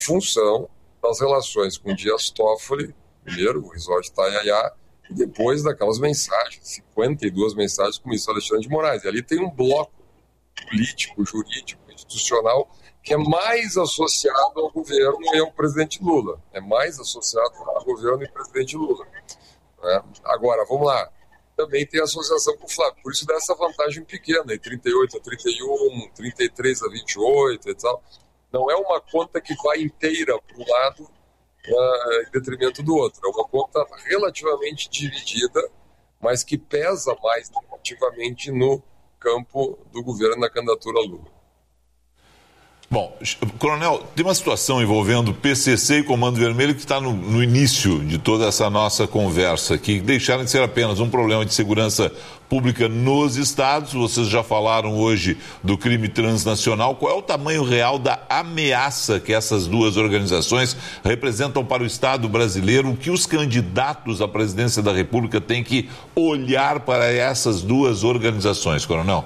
função das relações com Dias Toffoli, primeiro, o resort Itanhaém, e depois daquelas mensagens, 52 mensagens com o ministro Alexandre de Moraes. E ali tem um bloco político, jurídico, institucional, que é mais associado ao governo e ao presidente Lula. É mais associado ao governo e ao presidente Lula. Agora, vamos lá. Também tem associação com o Flávio. Por isso dá essa vantagem pequena, em 38 a 31, 33 a 28 e tal. Não é uma conta que vai inteira para um lado em detrimento do outro. É uma conta relativamente dividida, mas que pesa mais negativamente no campo do governo na candidatura Lula. Bom, Coronel, tem uma situação envolvendo PCC e Comando Vermelho que está no início de toda essa nossa conversa, que deixaram de ser apenas um problema de segurança pública nos estados. Vocês já falaram hoje do crime transnacional. Qual é o tamanho real da ameaça que essas duas organizações representam para o Estado brasileiro? O que os candidatos à presidência da República têm que olhar para essas duas organizações, Coronel?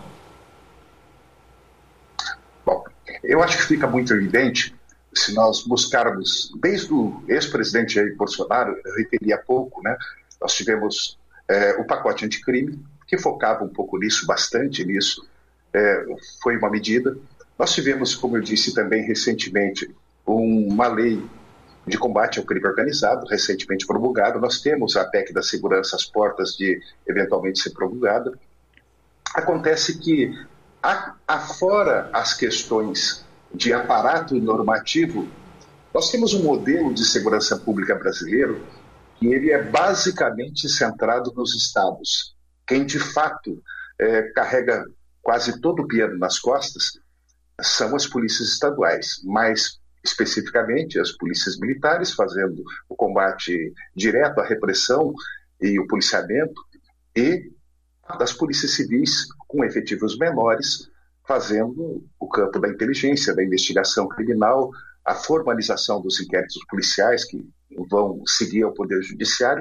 Eu acho que fica muito evidente se nós buscarmos, desde o ex-presidente Jair Bolsonaro, eu referi há pouco, nós tivemos o pacote anticrime, que focava um pouco nisso, bastante nisso, foi uma medida. Nós tivemos, como eu disse também recentemente, uma lei de combate ao crime organizado, recentemente promulgada. Nós temos a PEC da segurança às portas de eventualmente ser promulgada. Acontece que afora as questões de aparato normativo, nós temos um modelo de segurança pública brasileiro que ele é basicamente centrado nos estados. Quem de fato carrega quase todo o piano nas costas são as polícias estaduais, mais especificamente as polícias militares, fazendo o combate direto à repressão e o policiamento, e das polícias civis com efetivos menores, fazendo o campo da inteligência, da investigação criminal, a formalização dos inquéritos policiais que vão seguir ao Poder Judiciário.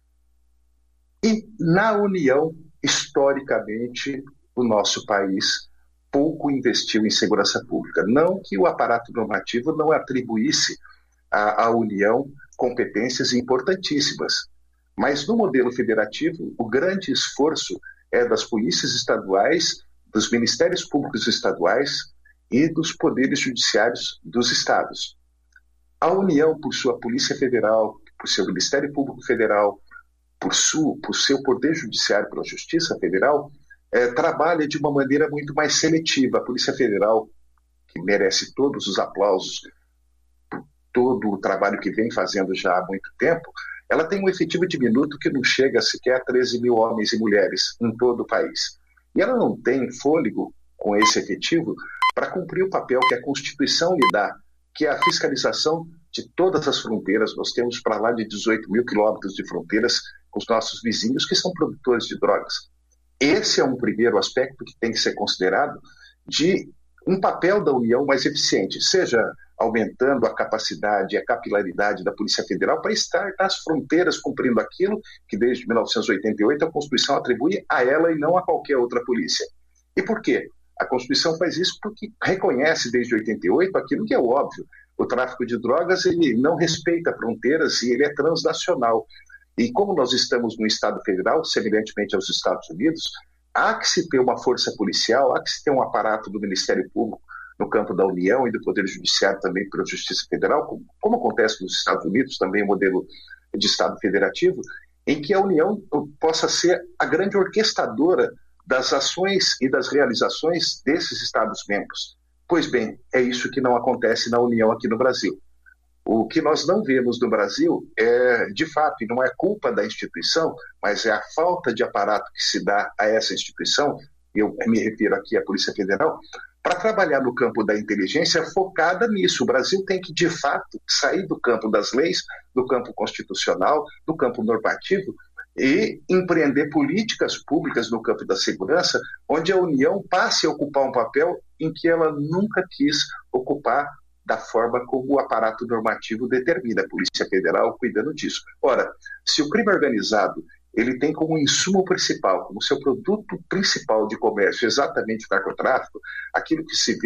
E na União, historicamente, o nosso país pouco investiu em segurança pública. Não que o aparato normativo não atribuísse à União competências importantíssimas, mas no modelo federativo, o grande esforço é das polícias estaduais, dos ministérios públicos estaduais e dos poderes judiciários dos estados. A União, por sua Polícia Federal, por seu Ministério Público Federal, por seu Poder Judiciário, pela Justiça Federal, trabalha de uma maneira muito mais seletiva. A Polícia Federal, que merece todos os aplausos por todo o trabalho que vem fazendo já há muito tempo, ela tem um efetivo diminuto que não chega sequer a 13 mil homens e mulheres em todo o país. E ela não tem fôlego com esse efetivo para cumprir o papel que a Constituição lhe dá, que é a fiscalização de todas as fronteiras. Nós temos para lá de 18 mil quilômetros de fronteiras com os nossos vizinhos que são produtores de drogas. Esse é um primeiro aspecto que tem que ser considerado de um papel da União mais eficiente, seja aumentando a capacidade e a capilaridade da Polícia Federal para estar nas fronteiras cumprindo aquilo que desde 1988 a Constituição atribui a ela e não a qualquer outra polícia. E por quê? A Constituição faz isso porque reconhece desde 88 aquilo que é óbvio. O tráfico de drogas ele não respeita fronteiras e ele é transnacional. E como nós estamos no Estado Federal, semelhantemente aos Estados Unidos, há que se ter uma força policial, há que se ter um aparato do Ministério Público no campo da União e do Poder Judiciário também pela Justiça Federal, como acontece nos Estados Unidos, também o modelo de Estado federativo, em que a União possa ser a grande orquestradora das ações e das realizações desses Estados-membros. Pois bem, é isso que não acontece na União aqui no Brasil. O que nós não vemos no Brasil é, de fato, e não é culpa da instituição, mas é a falta de aparato que se dá a essa instituição, eu me refiro aqui à Polícia Federal, para trabalhar no campo da inteligência focada nisso. O Brasil tem que, de fato, sair do campo das leis, do campo constitucional, do campo normativo e empreender políticas públicas no campo da segurança, onde a União passe a ocupar um papel em que ela nunca quis ocupar da forma como o aparato normativo determina, a Polícia Federal cuidando disso. Ora, se o crime organizado ele tem como insumo principal, como seu produto principal de comércio exatamente o narcotráfico, aquilo que se vê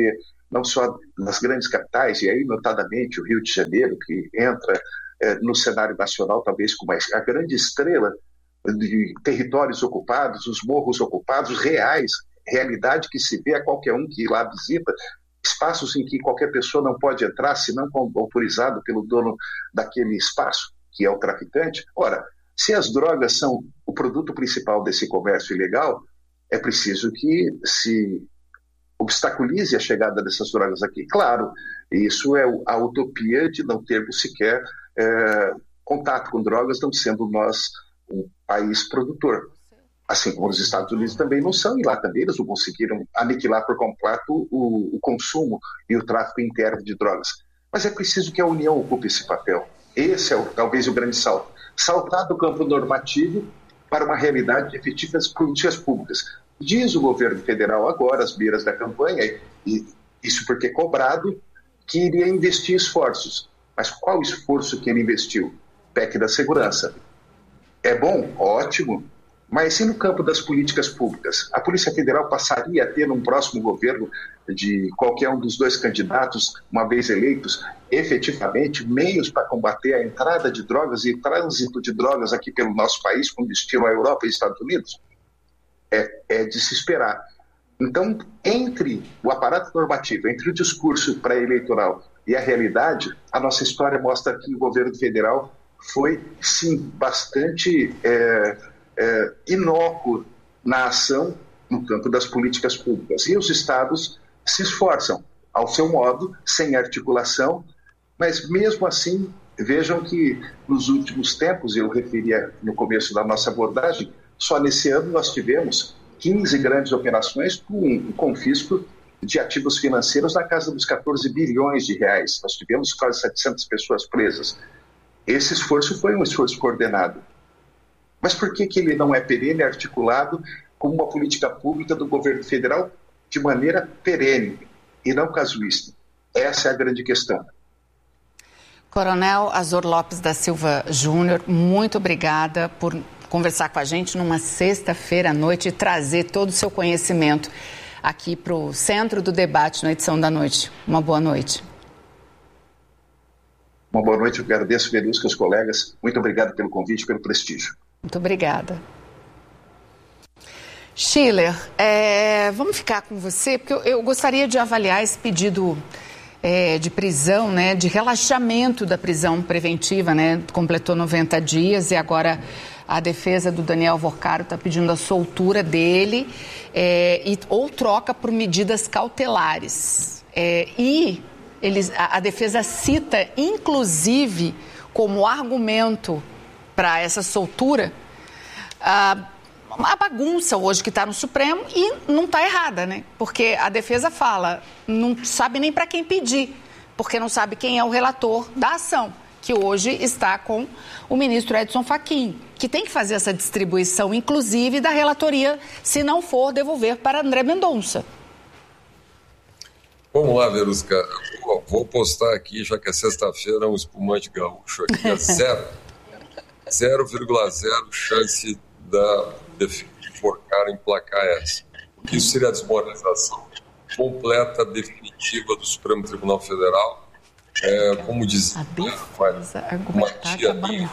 não só nas grandes capitais, e aí notadamente o Rio de Janeiro, que entra no cenário nacional talvez como a grande estrela de territórios ocupados, os morros ocupados reais, realidade que se vê a qualquer um que lá visita, espaços em que qualquer pessoa não pode entrar se não autorizado pelo dono daquele espaço, que é o traficante. Ora, se as drogas são o produto principal desse comércio ilegal, é preciso que se obstaculize a chegada dessas drogas aqui. Claro, isso é a utopia de não termos sequer contato com drogas, não sendo nós um país produtor. Assim como os Estados Unidos também não são, e lá também eles não conseguiram aniquilar por completo o consumo e o tráfico interno de drogas. Mas é preciso que a União ocupe esse papel. Esse é talvez o grande salto. Saltar do campo normativo para uma realidade de efetivas políticas públicas. Diz o governo federal agora, às beiras da campanha, e isso porque cobrado, que iria investir esforços. Mas qual esforço que ele investiu? PEC da segurança. É bom? Ótimo. Mas e no campo das políticas públicas? A Polícia Federal passaria a ter, num próximo governo de qualquer um dos dois candidatos, uma vez eleitos, efetivamente meios para combater a entrada de drogas e trânsito de drogas aqui pelo nosso país, com destino à Europa e Estados Unidos? É de se esperar. Então, entre o aparato normativo, entre o discurso pré-eleitoral e a realidade, a nossa história mostra que o governo federal foi, sim, bastante inócuo na ação no campo das políticas públicas. E os estados se esforçam, ao seu modo, sem articulação, mas mesmo assim, vejam que nos últimos tempos, eu referia no começo da nossa abordagem, só nesse ano nós tivemos 15 grandes operações com confisco de ativos financeiros na casa dos 14 bilhões de reais. Nós tivemos quase 700 pessoas presas. Esse esforço foi um esforço coordenado. Mas por que ele não é perene, articulado como uma política pública do governo federal de maneira perene e não casuísta? Essa é a grande questão. Coronel Azor Lopes da Silva Júnior, muito obrigada por conversar com a gente numa sexta-feira à noite e trazer todo o seu conhecimento aqui para o centro do debate na edição da noite. Uma boa noite. Uma boa noite, eu agradeço, Verusca, os colegas. Muito obrigado pelo convite, pelo prestígio. Muito obrigada. Schiller, vamos ficar com você, porque eu gostaria de avaliar esse pedido de prisão, né, de relaxamento da prisão preventiva, né, completou 90 dias e agora a defesa do Daniel Vorcaro está pedindo a soltura dele ou troca por medidas cautelares. A defesa cita, inclusive, como argumento para essa soltura, a bagunça hoje que está no Supremo, e não está errada, né? Porque a defesa fala, não sabe nem para quem pedir, porque não sabe quem é o relator da ação, que hoje está com o ministro Edson Fachin, que tem que fazer essa distribuição, inclusive, da relatoria, se não for devolver para André Mendonça. Vamos lá, Verusca. Vou postar aqui, já que é sexta-feira, um espumante gaúcho aqui, 0,0 chance da Vorcaro emplacar essa. Isso seria a desmoralização completa, definitiva do Supremo Tribunal Federal. Como dizia uma tia minha,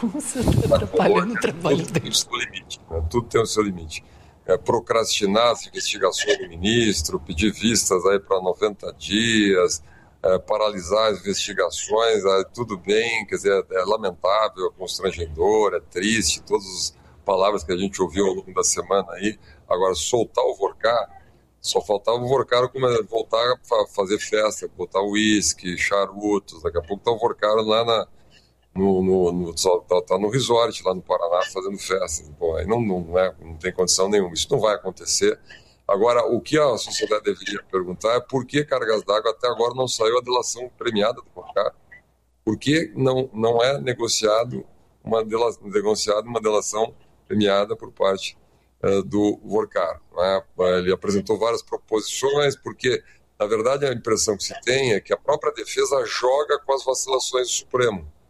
tudo tem o seu limite. Procrastinar as investigações do ministro, pedir vistas aí para 90 dias, paralisar as investigações, tudo bem, quer dizer, é lamentável, é constrangedor, é triste, todas as palavras que a gente ouviu ao longo da semana aí. Agora, soltar o Vorcaro, só faltava o Vorcaro voltar a fazer festa, botar uísque, charutos, daqui a pouco tá o Vorcaro lá tá no resort lá no Paraná fazendo festa. Bom, aí não tem condição nenhuma, isso não vai acontecer. Agora, o que a sociedade deveria perguntar é por que Cargas d'Água até agora não saiu a delação premiada do Vorcaro? Por que não é negociada uma delação premiada por parte do Vorcaro? Né? Ele apresentou várias proposições, porque, na verdade, a impressão que se tem é que a própria defesa joga com as vacilações do Supremo.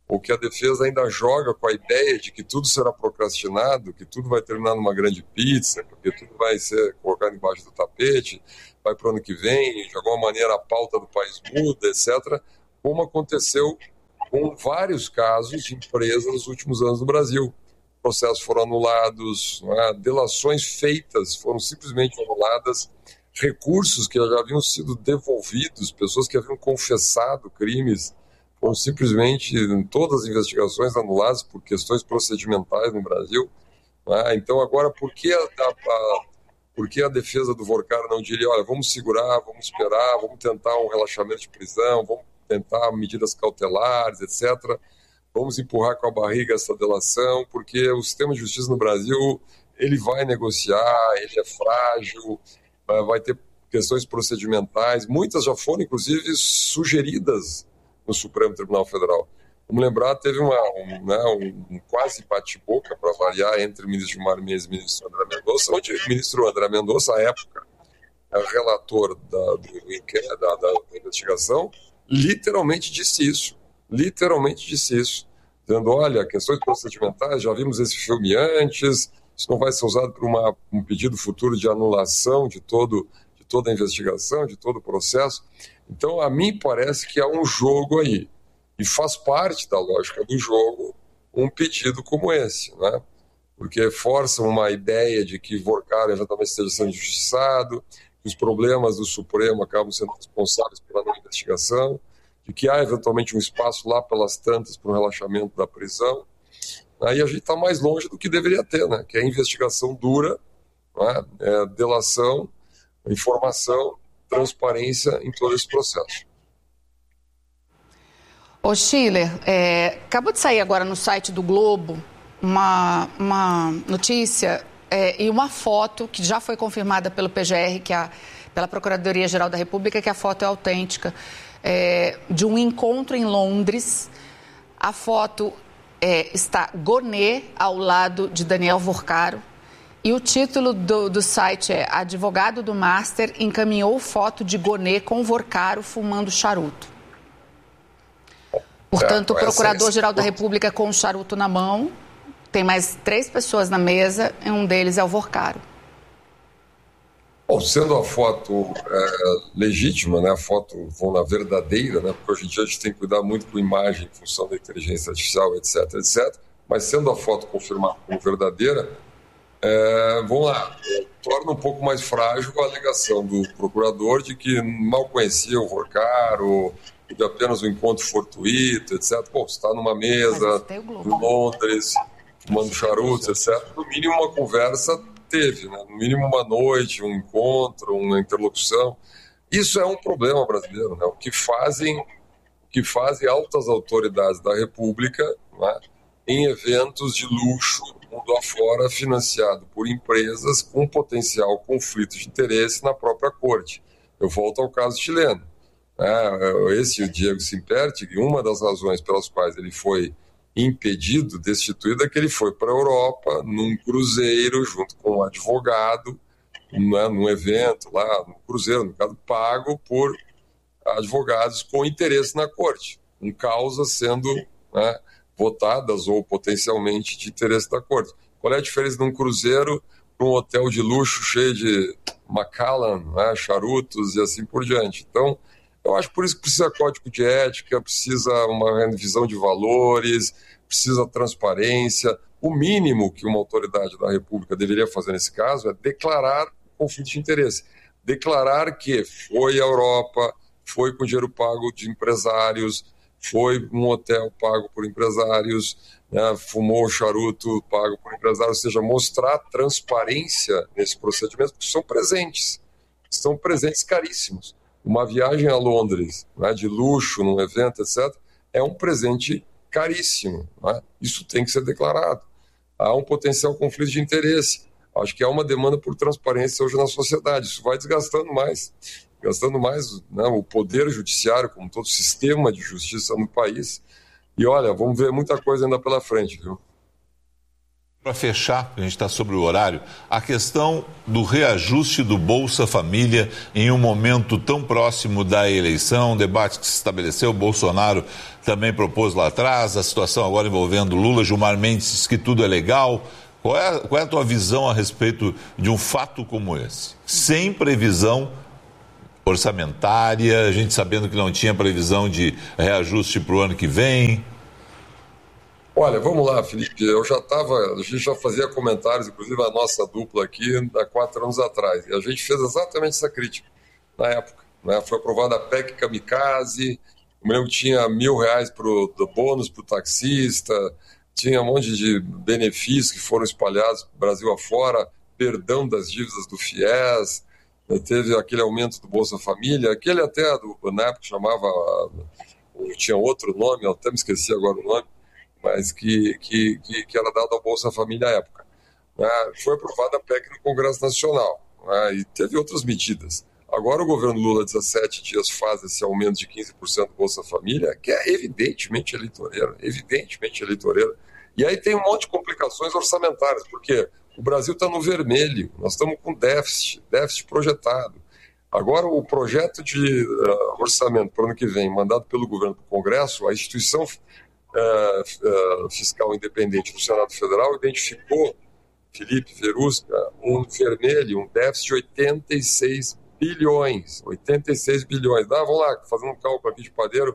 ou que a defesa ainda joga com a ideia de que tudo será procrastinado, que tudo vai terminar numa grande pizza, porque tudo vai ser colocado embaixo do tapete, vai para o ano que vem, de alguma maneira a pauta do país muda, etc., como aconteceu com vários casos de empresas nos últimos anos no Brasil. Processos foram anulados, delações feitas foram simplesmente anuladas, recursos que já haviam sido devolvidos, pessoas que haviam confessado crimes, foram simplesmente todas as investigações anuladas por questões procedimentais no Brasil. Então, agora, por que a defesa do Vorcaro não diria, olha, vamos segurar, vamos esperar, vamos tentar um relaxamento de prisão, vamos tentar medidas cautelares, etc., vamos empurrar com a barriga essa delação, porque o sistema de justiça no Brasil, ele vai negociar, ele é frágil, vai ter questões procedimentais, muitas já foram, inclusive, sugeridas no Supremo Tribunal Federal. Vamos lembrar, teve um quase bate-boca, para variar, entre o ministro Gilmar Mendes e o ministro André Mendonça, onde o ministro André Mendonça, à época, relator da investigação, literalmente disse isso, dizendo, olha, questões procedimentais, já vimos esse filme antes, isso não vai ser usado por um pedido futuro de anulação de toda a investigação, de todo o processo. Então, a mim parece que há um jogo aí, e faz parte da lógica do jogo um pedido como esse, né? Porque força uma ideia de que Vorcaro eventualmente esteja sendo injustiçado, que os problemas do Supremo acabam sendo responsáveis pela não investigação, de que há eventualmente um espaço lá pelas tantas para o relaxamento da prisão. Aí a gente está mais longe do que deveria ter, né? Que é investigação dura, né? Delação, informação, transparência em todo esse processo. Ô Schiller, acabou de sair agora no site do Globo uma notícia e uma foto que já foi confirmada pelo PGR, pela Procuradoria-Geral da República, que a foto é autêntica, de um encontro em Londres. A foto está Gonê ao lado de Daniel Vorcaro. E o título do site é Advogado do Master encaminhou foto de Gonê com Vorcaro fumando charuto. Portanto, o Procurador-Geral da República com o charuto na mão, tem mais 3 pessoas na mesa e um deles é o Vorcaro. Bom, sendo a foto legítima, né, a foto na verdadeira, né, porque hoje em dia a gente tem que cuidar muito com imagem em função da inteligência artificial, etc, etc, mas sendo a foto confirmada como verdadeira, vamos lá, torna um pouco mais frágil a alegação do procurador de que mal conhecia o Vorcaro, de apenas um encontro fortuito, etc. Pô, você está numa mesa em Londres, fumando charutos, etc. No mínimo uma conversa teve, né? No mínimo uma noite, um encontro, uma interlocução. Isso é um problema brasileiro, né? O que fazem altas autoridades da República, né, em eventos de luxo, mundo afora, financiado por empresas com potencial conflito de interesse na própria corte. Eu volto ao caso chileno. O Diego Simperti, uma das razões pelas quais ele foi impedido, destituído, é que ele foi para a Europa num cruzeiro junto com um advogado, num evento lá, no cruzeiro, no caso, pago por advogados com interesse na corte, com causas sendo votadas ou potencialmente de interesse da corte. Qual é a diferença de um cruzeiro para um hotel de luxo cheio de Macallan, charutos e assim por diante? Então, eu acho por isso que precisa código de ética, precisa uma revisão de valores, precisa transparência. O mínimo que uma autoridade da República deveria fazer nesse caso é declarar conflito de interesse. Declarar que foi à Europa, foi com dinheiro pago de empresários, foi um hotel pago por empresários, fumou charuto pago por empresários, ou seja, mostrar transparência nesse procedimento, porque são presentes caríssimos. Uma viagem a Londres, de luxo, num evento, etc., é um presente caríssimo. Isso tem que ser declarado. Há um potencial conflito de interesse. Acho que há uma demanda por transparência hoje na sociedade. Isso vai desgastando mais o poder judiciário, como todo o sistema de justiça no país. E olha, vamos ver muita coisa ainda pela frente, viu? Para fechar, a gente está sobre o horário, a questão do reajuste do Bolsa Família em um momento tão próximo da eleição, debate que se estabeleceu, o Bolsonaro também propôs lá atrás, a situação agora envolvendo Lula, Gilmar Mendes diz que tudo é legal. Qual é a tua visão a respeito de um fato como esse? Sem previsão orçamentária, a gente sabendo que não tinha previsão de reajuste para o ano que vem. Olha, vamos lá, Felipe, a gente já fazia comentários, inclusive a nossa dupla aqui, há 4 anos atrás, e a gente fez exatamente essa crítica na época, né? Foi aprovada a PEC Kamikaze, eu me lembro que tinha R$1.000 do bônus para o taxista, tinha um monte de benefícios que foram espalhados Brasil afora, perdão das dívidas do FIES, teve aquele aumento do Bolsa Família, aquele até, na época chamava, tinha outro nome, eu até me esqueci agora o nome, mas que era dado ao Bolsa Família à época. Foi aprovada a PEC no Congresso Nacional, e teve outras medidas. Agora o governo Lula, 17 dias, faz esse aumento de 15% do Bolsa Família, que é evidentemente eleitoreiro, E aí tem um monte de complicações orçamentárias, porque o Brasil está no vermelho, nós estamos com déficit projetado. Agora o projeto de orçamento para o ano que vem, mandado pelo governo para o Congresso, a instituição fiscal independente do Senado Federal identificou, Felipe Verusca, um vermelho, um déficit de 86 bilhões. Vamos lá, fazendo um cálculo aqui de padeiro,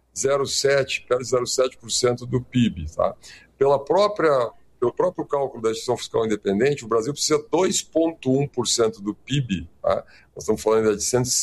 0,7, perto de 0,7% do PIB. Tá? Pelo próprio cálculo da instituição fiscal independente, o Brasil precisa de 2,1% do PIB, tá? Nós estamos falando de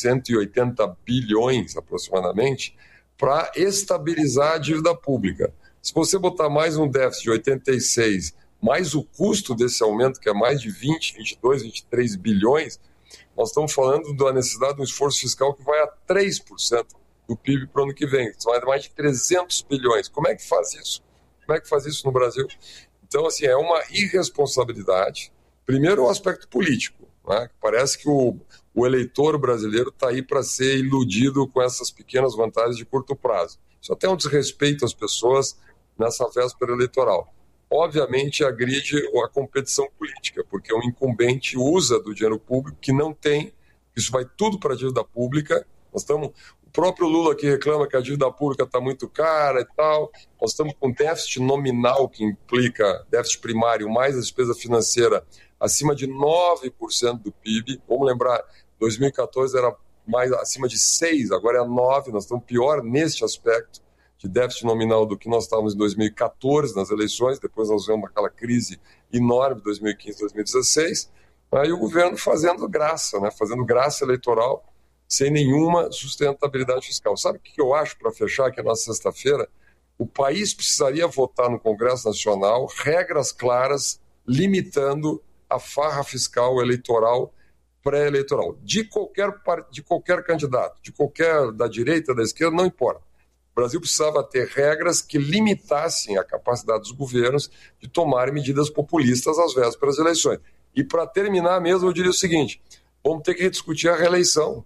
180 bilhões aproximadamente, para estabilizar a dívida pública. Se você botar mais um déficit de 86, mais o custo desse aumento, que é mais de 20, 22, 23 bilhões, nós estamos falando da necessidade de um esforço fiscal que vai a 3% do PIB para o ano que vem. São mais de 300 bilhões. Como é que faz isso? Como é que faz isso no Brasil? Então, assim, é uma irresponsabilidade. Primeiro, o aspecto político, né? Parece que o eleitor brasileiro está aí para ser iludido com essas pequenas vantagens de curto prazo. Isso até é um desrespeito às pessoas nessa véspera eleitoral. Obviamente, agride a competição política, porque o incumbente usa do dinheiro público que não tem, isso vai tudo para a dívida pública. O próprio Lula que reclama que a dívida pública está muito cara e tal, nós estamos com déficit nominal, que implica déficit primário mais a despesa financeira, acima de 9% do PIB. Vamos lembrar, 2014 era mais acima de 6%, agora é 9%, nós estamos pior neste aspecto de déficit nominal do que nós estávamos em 2014 nas eleições, depois nós vemos aquela crise enorme de 2015, 2016, e o governo fazendo graça eleitoral, sem nenhuma sustentabilidade fiscal. Sabe o que eu acho, para fechar aqui na sexta-feira? O país precisaria votar no Congresso Nacional regras claras limitando a farra fiscal eleitoral pré-eleitoral, de qualquer candidato, da direita, da esquerda, não importa. O Brasil precisava ter regras que limitassem a capacidade dos governos de tomarem medidas populistas às vésperas das eleições. E para terminar mesmo, eu diria o seguinte, vamos ter que rediscutir a reeleição,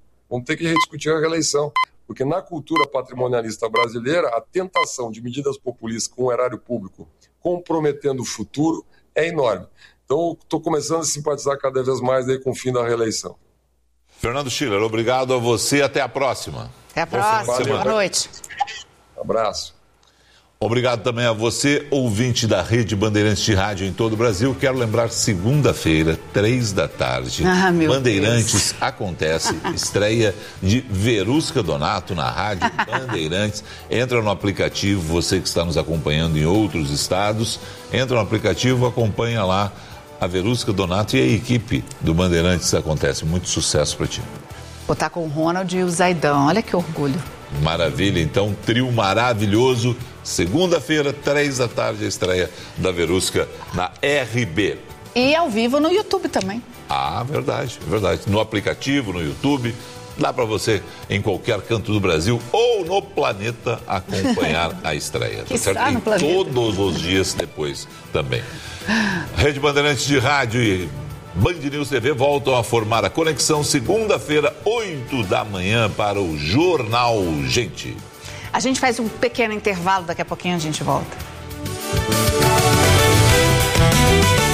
porque na cultura patrimonialista brasileira, a tentação de medidas populistas com o erário público comprometendo o futuro é enorme. Então, estou começando a simpatizar cada vez mais aí com o fim da reeleição. Fernando Schiller, obrigado a você. Até a próxima. Até a próxima. Boa noite. Abraço. Obrigado também a você, ouvinte da Rede Bandeirantes de Rádio em todo o Brasil. Quero lembrar, segunda-feira, 15h, Bandeirantes Deus. Acontece, estreia de Verusca Donato na Rádio Bandeirantes. Entra no aplicativo, você que está nos acompanhando em outros estados, entra no aplicativo, acompanha lá a Verusca Donato e a equipe do Bandeirantes Acontece. Muito sucesso para ti. Vou estar com o Ronald e o Zaidão, olha que orgulho. Maravilha, então, trio maravilhoso. Segunda-feira, 15h, a estreia da Verusca na RB. E ao vivo no YouTube também. Ah, verdade. No aplicativo, no YouTube, dá para você, em qualquer canto do Brasil ou no planeta, acompanhar a estreia. Que está no planeta. Todos os dias depois também. Rede Bandeirantes de Rádio e Band News TV voltam a formar a conexão segunda-feira, 8h, para o Jornal Gente. A gente faz um pequeno intervalo, daqui a pouquinho a gente volta.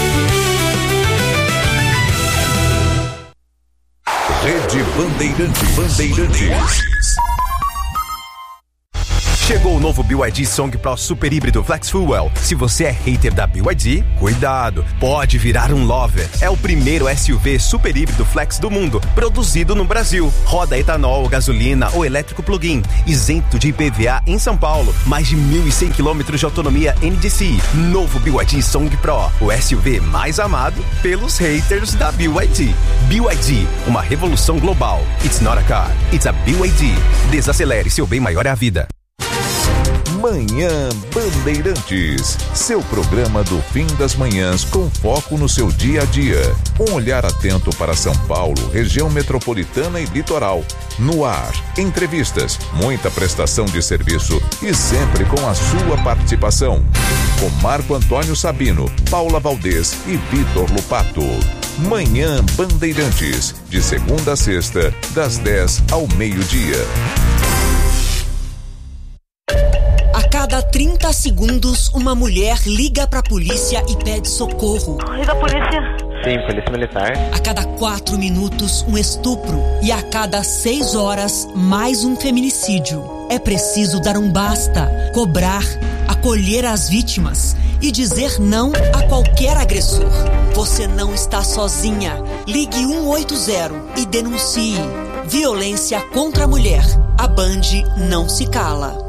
Bandeirantes. Chegou o novo BYD Song Pro Super Híbrido Flex Fuel. Se você é hater da BYD, cuidado, pode virar um lover. É o primeiro SUV super híbrido flex do mundo, produzido no Brasil. Roda etanol, gasolina ou elétrico plug-in, isento de IPVA em São Paulo. Mais de 1.100 km de autonomia NDCi. Novo BYD Song Pro, o SUV mais amado pelos haters da BYD. BYD, uma revolução global. It's not a car, it's a BYD. Desacelere, seu bem maior é a vida. Manhã Bandeirantes, seu programa do fim das manhãs com foco no seu dia a dia. Um olhar atento para São Paulo, região metropolitana e litoral. No ar, entrevistas, muita prestação de serviço e sempre com a sua participação. Com Marco Antônio Sabino, Paula Valdez e Vitor Lupato. Manhã Bandeirantes, de segunda a sexta, das 10 ao meio-dia. A cada 30 segundos, uma mulher liga pra polícia e pede socorro. Liga a polícia. Sim, polícia militar. A cada 4 minutos, um estupro. E a cada 6 horas, mais um feminicídio. É preciso dar um basta, cobrar, acolher as vítimas e dizer não a qualquer agressor. Você não está sozinha. Ligue 180 e denuncie. Violência contra a mulher. A Band não se cala.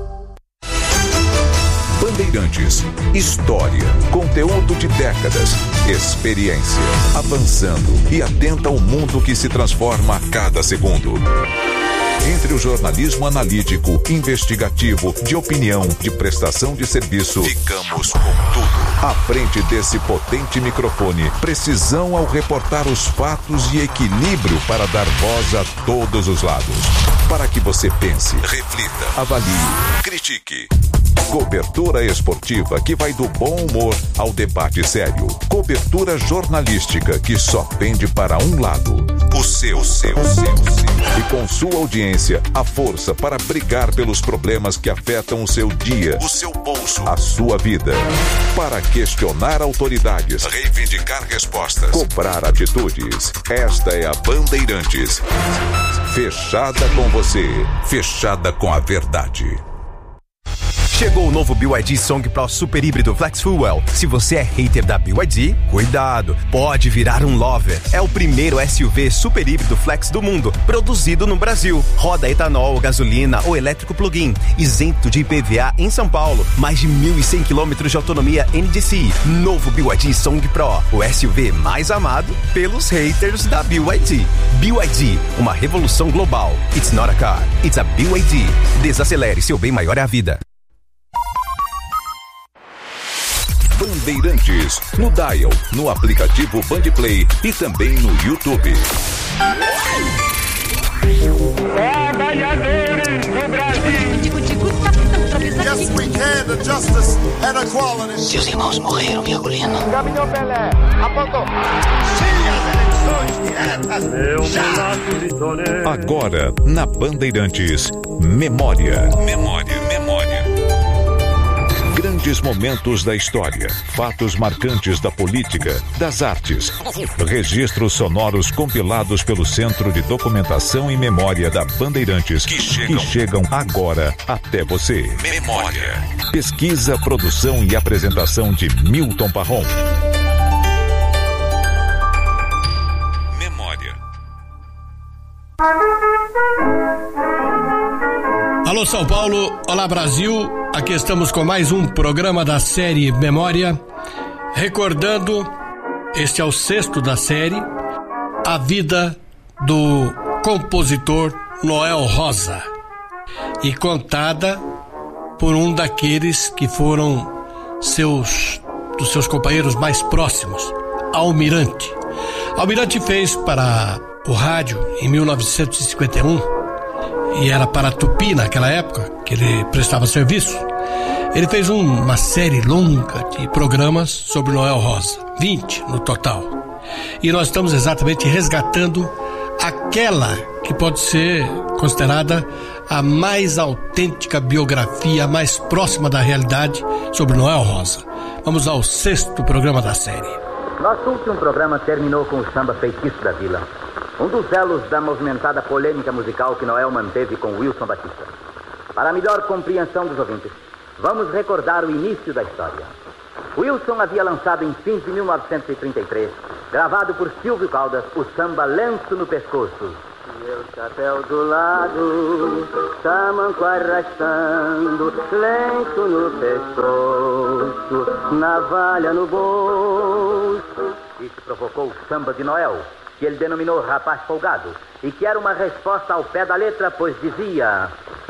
Bandeirantes, história, conteúdo de décadas, experiência, avançando e atenta ao mundo que se transforma a cada segundo. Entre o jornalismo analítico, investigativo, de opinião, de prestação de serviço, ficamos com tudo. À frente desse potente microfone, precisão ao reportar os fatos e equilíbrio para dar voz a todos os lados. Para que você pense, reflita, avalie, critique. Cobertura esportiva que vai do bom humor ao debate sério. Cobertura jornalística que só pende para um lado. O seu. E com sua audiência, a força para brigar pelos problemas que afetam o seu dia, o seu bolso, a sua vida. Para questionar autoridades, reivindicar respostas, cobrar atitudes. Esta é a Bandeirantes. Fechada com você, fechada com a verdade. Chegou o novo BYD Song Pro Super Híbrido Flex Fuel. Se você é hater da BYD, cuidado, pode virar um lover. É o primeiro SUV super híbrido flex do mundo, produzido no Brasil. Roda etanol, gasolina ou elétrico plug-in, isento de IPVA em São Paulo. Mais de 1.100 km de autonomia NDCi. Novo BYD Song Pro, o SUV mais amado pelos haters da BYD. BYD, uma revolução global. It's not a car, it's a BYD. Desacelere, seu bem maior é a vida. Bandeirantes, no Dial, no aplicativo Bandplay e também no YouTube. Trabalhadores do Brasil. Yes, we can, the justice and equality. Seus irmãos morreram, Virgulino. Gabriel Pelé, apontou. Agora, na Bandeirantes, Memória. Grandes momentos da história, fatos marcantes da política, das artes, registros sonoros compilados pelo Centro de Documentação e Memória da Bandeirantes que chegam agora até você. Memória. Pesquisa, produção e apresentação de Milton Parron. Memória. Alô São Paulo, olá Brasil, aqui estamos com mais um programa da série Memória, recordando, este é o 6º da série, a vida do compositor Noel Rosa, e contada por um daqueles que foram dos seus companheiros mais próximos, Almirante. Almirante fez para o rádio em 1951, e era para a Tupi naquela época, que ele prestava serviço. Ele fez uma série longa de programas sobre Noel Rosa, 20 no total. E nós estamos exatamente resgatando aquela que pode ser considerada a mais autêntica biografia, mais próxima da realidade sobre Noel Rosa. Vamos ao 6º programa da série. Nosso último programa terminou com o samba Feitiço da Vila. um dos elos da movimentada polêmica musical que Noel manteve com Wilson Batista. Para a melhor compreensão dos ouvintes, vamos recordar o início da história. Wilson havia lançado em fins de 1933, gravado por Silvio Caldas, o samba Lenço no Pescoço. Meu chapéu do lado, tamanco arrastando, lenço no pescoço, navalha no bolso. Isso provocou o samba de Noel, que ele denominou Rapaz Folgado, e que era uma resposta ao pé da letra, pois dizia: